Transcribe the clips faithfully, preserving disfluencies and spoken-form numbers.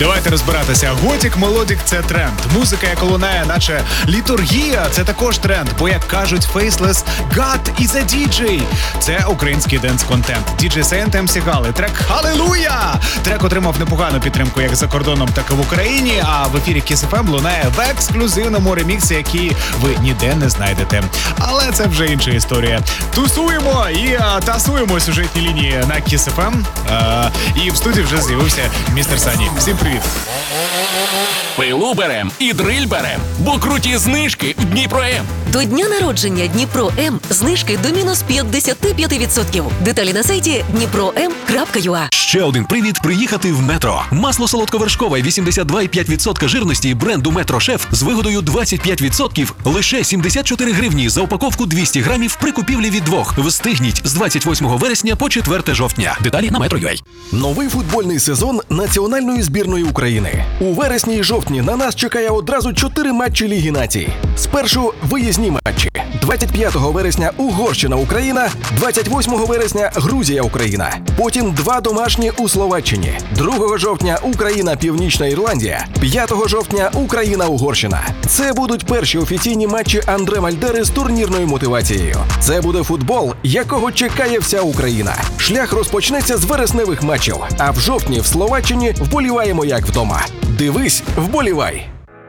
Давайте розбиратися. Готік, мелодік – це тренд. Музика, яка лунає, наче літургія – це також тренд. Бо, як кажуть Faceless, God is a ді джей. Це український денс-контент. ді джей Saint ем сі Гал і трек «Халилуя». Трек отримав непогану підтримку як за кордоном, так і в Україні. А в ефірі Kiss еф ем лунає в ексклюзивному реміксі, який ви ніде не знайдете. Але це вже інша історія. Тусуємо і а, тасуємо сюжетні лінії на Kiss еф ем. А, і в студії вже з'явився містер Сані. Всім привіт! Пилу берем і дриль берем, бо круті знижки в Дніпро-М. До дня народження Дніпро-М знижки до мінус п'ятдесят п'ять відсотків. Деталі на сайті дніпро ем крапка ю а. Ще один привід приїхати в Метро. Масло солодковершкове вісімдесят два і п'ять відсотка жирності бренду Метро Шеф з вигодою двадцять п'ять відсотків лише сімдесят чотири гривні за упаковку двісті грамів при купівлі від двох. Встигніть з двадцять восьмого вересня по четверте жовтня. Деталі на метро крапка ю а. Новий футбольний сезон національної збірної України. У вересні і жовтні на нас чекає одразу чотири матчі Ліги Націй. Спершу виїзні матчі. двадцять п'ятого вересня Угорщина-Україна, двадцять восьмого вересня Грузія-Україна. Потім два домашні у Словаччині. другого жовтня Україна-Північна Ірландія, п'ятого жовтня Україна-Угорщина. Це будуть перші офіційні матчі Андре Мальдери з турнірною мотивацією. Це буде футбол, якого чекає вся Україна. Шлях розпочнеться з вересневих матчів, а в жовтні в Словаччині вболіваємо як вдома. Дивись, вболівай!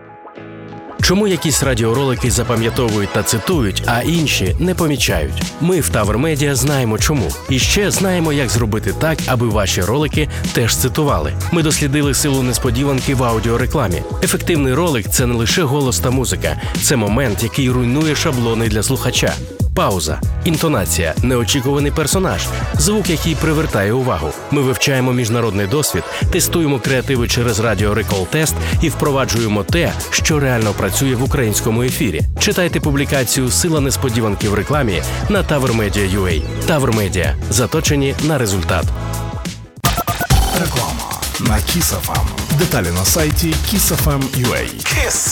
Чому якісь радіоролики запам'ятовують та цитують, а інші не помічають? Ми в Тавр Медіа знаємо чому. І ще знаємо, як зробити так, аби ваші ролики теж цитували. Ми дослідили силу несподіванки в аудіорекламі. Ефективний ролик – це не лише голос та музика. Це момент, який руйнує шаблони для слухача. Пауза, інтонація, неочікуваний персонаж, звук, який привертає увагу. Ми вивчаємо міжнародний досвід, тестуємо креативи через радіо-рекол-тест і впроваджуємо те, що реально працює в українському ефірі. Читайте публікацію «Сила несподіванки в рекламі» на тавр медіа крапка ю а. Тавр Медіа. Заточені на результат. Реклама на Kiss еф ем. Деталі на сайті кіс еф ем крапка ю а. Kiss.